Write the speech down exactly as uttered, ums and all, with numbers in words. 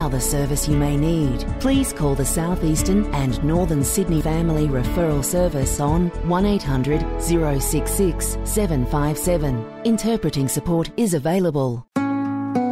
other service you may need, please call the South Eastern and Northern Sydney Family Referral Service on one eight hundred, zero six six, seven five seven. Interpreting support is available.